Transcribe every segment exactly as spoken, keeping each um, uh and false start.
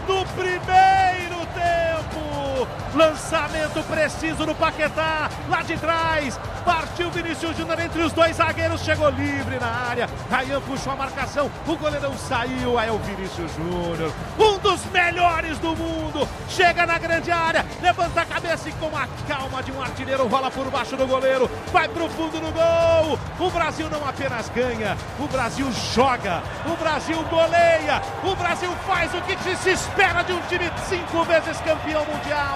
do primeiro tempo. Lançamento preciso no Paquetá, lá de trás. Partiu Vinícius Júnior entre os dois zagueiros, chegou livre na área. Ryan puxou a marcação, o goleirão saiu, aí é o Vinícius Júnior, um dos melhores do mundo. Chega na grande área, levanta a cabeça e com a calma de um artilheiro rola por baixo do goleiro, vai pro fundo do gol. O Brasil não apenas ganha, o Brasil joga, o Brasil goleia, o Brasil faz o que se espera de um time cinco vezes campeão mundial.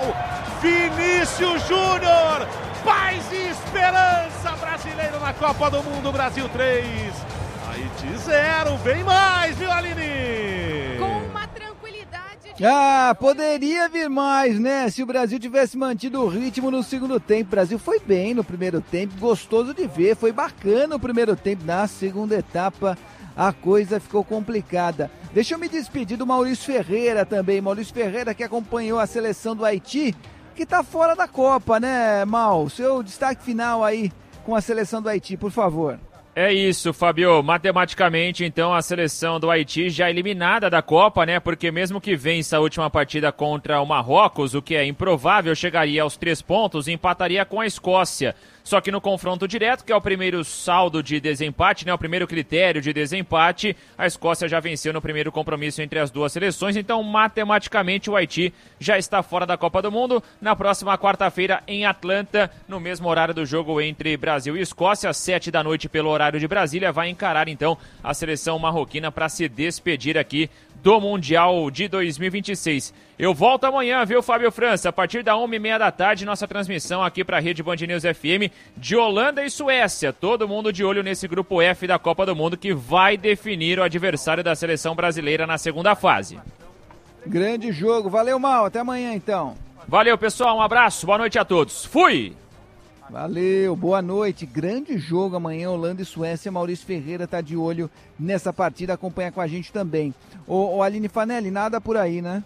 Vinícius Júnior, paz e esperança brasileiro na Copa do Mundo. Brasil três, Haiti zero, vem mais, viu, Aline? Com uma tranquilidade. Ah, poderia vir mais, né? Se o Brasil tivesse mantido o ritmo no segundo tempo. O Brasil foi bem no primeiro tempo, gostoso de ver, foi bacana o primeiro tempo. Na segunda etapa, a coisa ficou complicada. Deixa eu me despedir do Maurício Ferreira também. Maurício Ferreira, que acompanhou a seleção do Haiti, que tá fora da Copa, né, Mal? Seu destaque final aí com a seleção do Haiti, por favor. É isso, Fabio. Matematicamente, então, a seleção do Haiti já eliminada da Copa, né? Porque mesmo que vença a última partida contra o Marrocos, o que é improvável, chegaria aos três pontos e empataria com a Escócia. Só que no confronto direto, que é o primeiro saldo de desempate, né, o primeiro critério de desempate, a Escócia já venceu no primeiro compromisso entre as duas seleções, então matematicamente o Haiti já está fora da Copa do Mundo. Na próxima quarta-feira em Atlanta, no mesmo horário do jogo entre Brasil e Escócia, às sete da noite pelo horário de Brasília, vai encarar então a seleção marroquina para se despedir aqui do Mundial de dois mil e vinte e seis. Eu volto amanhã, viu, Fábio França? A partir da uma e meia da tarde, nossa transmissão aqui para a Rede Band News F M de Holanda e Suécia. Todo mundo de olho nesse grupo F da Copa do Mundo que vai definir o adversário da seleção brasileira na segunda fase. Grande jogo. Valeu, Mal. Até amanhã, então. Valeu, pessoal. Um abraço. Boa noite a todos. Fui! Valeu, boa noite. Grande jogo amanhã, Holanda e Suécia. Maurício Ferreira tá de olho nessa partida, acompanha com a gente também. Ô, ô Aline Fanelli, nada por aí, né?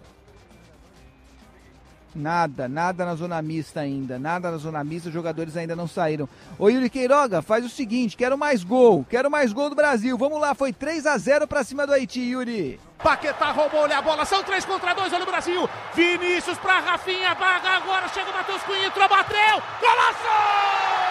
Nada, nada na zona mista ainda, nada na zona mista, os jogadores ainda não saíram. Ô Yuri Queiroga, faz o seguinte, quero mais gol, quero mais gol do Brasil. Vamos lá, foi três a zero pra cima do Haiti, Yuri. Paquetá roubou-lhe a bola, são três contra dois, olha o Brasil. Vinícius pra Rafinha, Baga agora, chega o Matheus Cunha, entrou, bateu, golaço!